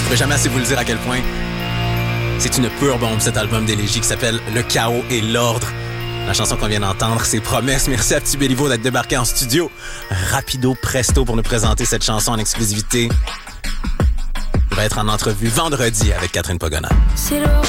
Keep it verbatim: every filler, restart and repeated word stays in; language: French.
pourrais jamais assez vous le dire à quel point c'est une pure bombe, cet album d'Élégie qui s'appelle Le chaos et l'ordre. La chanson qu'on vient d'entendre, c'est Promesse. Merci à Petit Béliveau d'être débarqué en studio. Rapido presto pour nous présenter cette chanson en exclusivité. Il va être en entrevue vendredi avec Catherine Pagona.